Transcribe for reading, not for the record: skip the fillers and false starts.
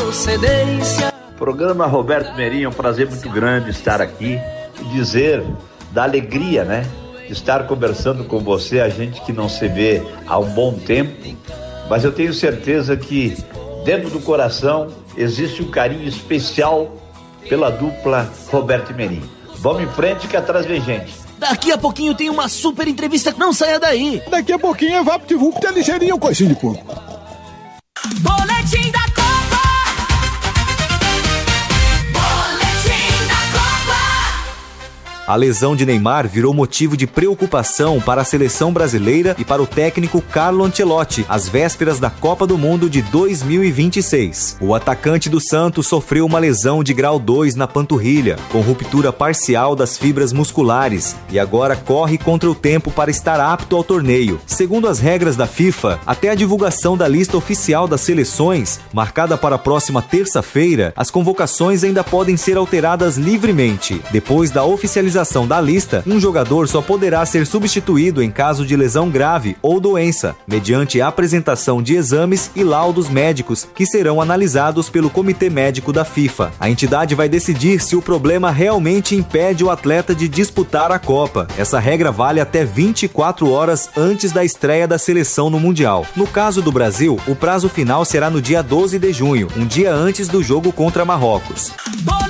procedência. Programa Roberto Merim, é um prazer muito grande estar aqui e dizer da alegria, né? De estar conversando com você, a gente que não se vê há um bom tempo, mas eu tenho certeza que dentro do coração existe um carinho especial pela dupla Roberto Merim. Vamos em frente que atrás vem gente. Daqui a pouquinho tem uma super entrevista, não saia daí. Daqui a pouquinho é VaptVup, tem ligeirinho, coisinho de porco. Boletim da Copa! Boletim da Copa! A lesão de Neymar virou motivo de preocupação para a seleção brasileira e para o técnico Carlo Ancelotti, às vésperas da Copa do Mundo de 2026. O atacante do Santos sofreu uma lesão de grau 2 na panturrilha, com ruptura parcial das fibras musculares, e agora corre contra o tempo para estar apto ao torneio. Segundo as regras da FIFA, até a divulgação da lista oficial das seleções, marcada para a próxima terça-feira, as convocações ainda podem ser alteradas livremente. Depois da oficialização da lista, um jogador só poderá ser substituído em caso de lesão grave ou doença, mediante a apresentação de exames e laudos médicos que serão analisados pelo Comitê Médico da FIFA. A entidade vai decidir se o problema realmente impede o atleta de disputar a Copa. Essa regra vale até 24 horas antes da estreia da seleção no Mundial. No caso do Brasil, o prazo final será no dia 12 de junho, um dia antes do jogo contra Marrocos.